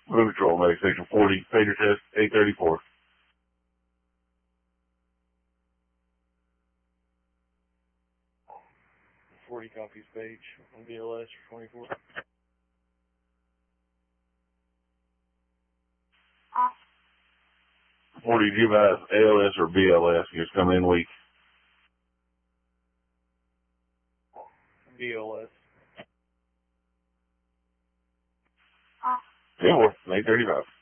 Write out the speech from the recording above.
Road Patrol, Medic Station 40, pager test 834. Copies page on BLS for 24. 40, do you have ALS or BLS? You just come in weak. BLS. 835.